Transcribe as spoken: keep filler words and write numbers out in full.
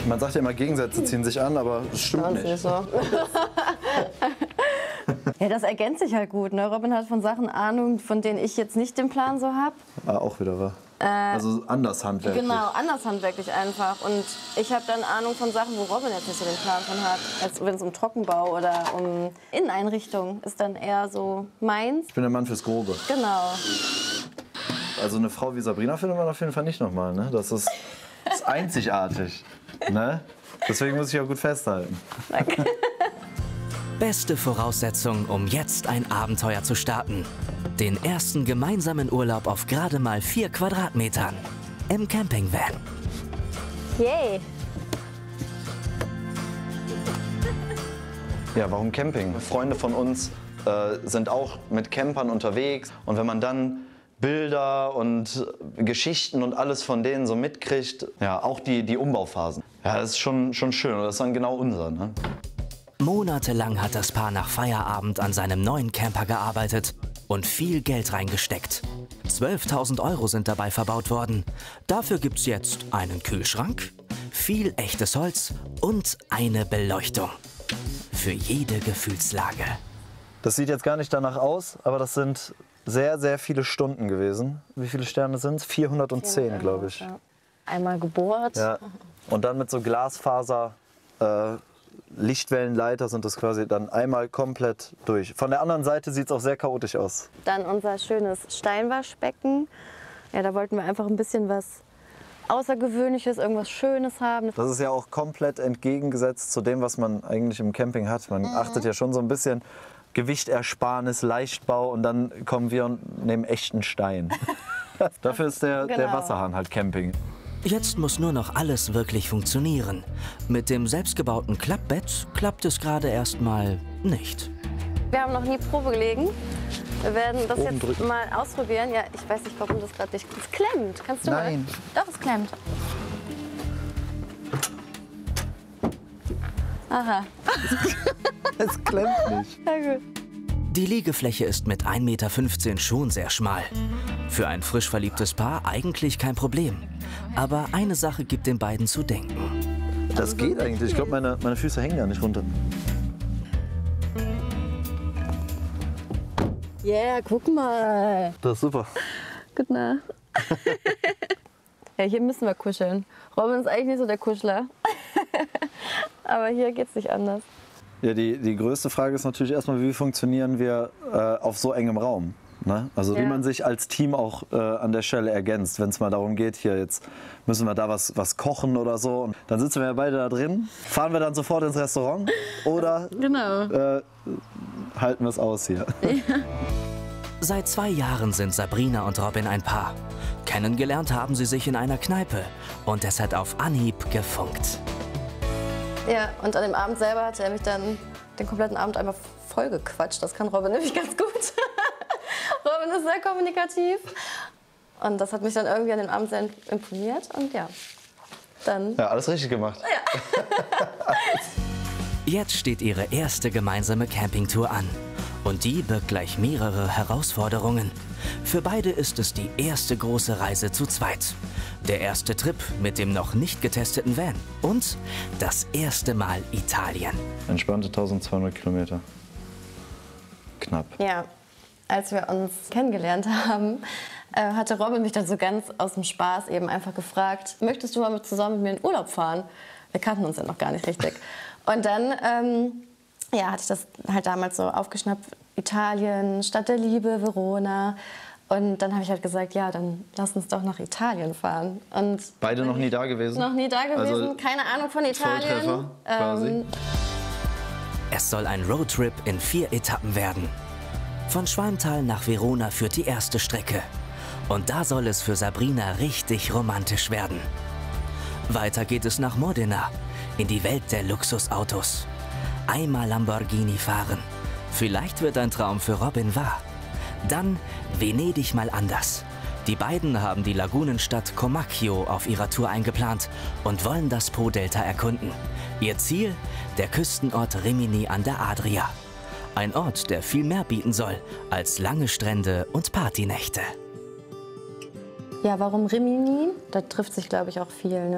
Man sagt ja immer, Gegensätze ziehen sich an, aber das stimmt Das nicht. ist so. Ja, das ergänzt sich halt gut. Ne? Robin hat von Sachen Ahnung, von denen ich jetzt nicht den Plan so habe. Ah, auch wieder wahr. Also anders handwerklich. Genau, anders handwerklich einfach. Und ich habe dann Ahnung von Sachen, wo Robin jetzt nicht so den Plan von hat. Als wenn es um Trockenbau oder um Inneneinrichtung ist dann eher so meins. Ich bin der Mann fürs Grobe. Genau. Also eine Frau wie Sabrina findet man auf jeden Fall nicht nochmal. Ne? Das, ist, das ist einzigartig. Ne? Deswegen muss ich auch gut festhalten. Danke. Beste Voraussetzung, um jetzt ein Abenteuer zu starten. Den ersten gemeinsamen Urlaub auf gerade mal vier Quadratmetern. Im Campingvan. Yay. Ja, warum Camping? Freunde von uns äh, sind auch mit Campern unterwegs. Und wenn man dann Bilder und Geschichten und alles von denen so mitkriegt, ja, auch die, die Umbauphasen. Ja, das ist schon, schon schön und das ist dann genau unser. Ne? Monatelang hat das Paar nach Feierabend an seinem neuen Camper gearbeitet und viel Geld reingesteckt. zwölftausend Euro sind dabei verbaut worden. Dafür gibt's jetzt einen Kühlschrank, viel echtes Holz und eine Beleuchtung. Für jede Gefühlslage. Das sieht jetzt gar nicht danach aus, aber das sind sehr, sehr viele Stunden gewesen. Wie viele Sterne sind es? vierhundertzehn, glaube ich. Ja. Einmal gebohrt. Ja. Und dann mit so Glasfaser, äh, Lichtwellenleiter sind das quasi dann einmal komplett durch. Von der anderen Seite sieht es auch sehr chaotisch aus. Dann unser schönes Steinwaschbecken. Ja, da wollten wir einfach ein bisschen was Außergewöhnliches, irgendwas Schönes haben. Das ist ja auch komplett entgegengesetzt zu dem, was man eigentlich im Camping hat. Man mhm. achtet ja schon so ein bisschen Gewichtersparnis, Leichtbau und dann kommen wir und nehmen echten Stein. Dafür ist der, Genau. der Wasserhahn halt Camping. Jetzt muss nur noch alles wirklich funktionieren. Mit dem selbstgebauten Klappbett klappt es gerade erstmal nicht. Wir haben noch nie Probe gelegen. Wir werden das Oben jetzt drücken. mal ausprobieren. Ja, ich weiß nicht, warum das gerade nicht... Es klemmt. Kannst du Nein. mal? Doch, es klemmt. Aha. Es klemmt nicht. Ja, gut. Die Liegefläche ist mit ein Meter fünfzehn schon sehr schmal. Für ein frisch verliebtes Paar eigentlich kein Problem. Aber eine Sache gibt den beiden zu denken. Das geht eigentlich. Ich glaube, meine, meine Füße hängen ja nicht runter. Yeah, guck mal. Das ist super. Gute Nacht. Ja, hier müssen wir kuscheln. Robin ist eigentlich nicht so der Kuschler. Aber hier geht's nicht anders. Ja, die, die größte Frage ist natürlich erstmal, wie funktionieren wir äh, auf so engem Raum? Ne? Also Ja. wie man sich als Team auch äh, an der Stelle ergänzt, wenn es mal darum geht, hier jetzt müssen wir da was, was kochen oder so. Und dann sitzen wir ja beide da drin. Fahren wir dann sofort ins Restaurant oder Genau. äh, halten wir es aus hier? Seit zwei Jahren sind Sabrina und Robin ein Paar. Kennengelernt haben sie sich in einer Kneipe und es hat auf Anhieb gefunkt. Ja, und an dem Abend selber hat er mich dann den kompletten Abend einmal vollgequatscht. Das kann Robin nämlich ganz gut. Robin ist sehr kommunikativ. Und das hat mich dann irgendwie an dem Abend sehr imponiert. Und ja, dann... Ja, alles richtig gemacht. Jetzt steht ihre erste gemeinsame Campingtour an. Und die birgt gleich mehrere Herausforderungen. Für beide ist es die erste große Reise zu zweit. Der erste Trip mit dem noch nicht getesteten Van. Und das erste Mal Italien. Entspannte eintausendzweihundert Kilometer. Knapp. Ja, als wir uns kennengelernt haben, äh, hatte Robin mich dann so ganz aus dem Spaß eben einfach gefragt, möchtest du mal mit zusammen mit mir in Urlaub fahren? Wir kannten uns ja noch gar nicht richtig. Und dann ähm, ja, hatte ich das halt damals so aufgeschnappt, Italien, Stadt der Liebe, Verona. Und dann habe ich halt gesagt, ja, dann lass uns doch nach Italien fahren. Und Beide noch nie da gewesen? noch nie da gewesen, Also keine Ahnung von Italien. Volltreffer quasi. Ähm, Es soll ein Roadtrip in vier Etappen werden. Von Schwalmtal nach Verona führt die erste Strecke. Und da soll es für Sabrina richtig romantisch werden. Weiter geht es nach Modena, in die Welt der Luxusautos. Einmal Lamborghini fahren. Vielleicht wird ein Traum für Robin wahr. Dann Venedig mal anders. Die beiden haben die Lagunenstadt Comacchio auf ihrer Tour eingeplant und wollen das Po-Delta erkunden. Ihr Ziel? Der Küstenort Rimini an der Adria. Ein Ort, der viel mehr bieten soll als lange Strände und Partynächte. ja, warum Rimini? Da trifft sich, glaube ich, auch viel. Ne?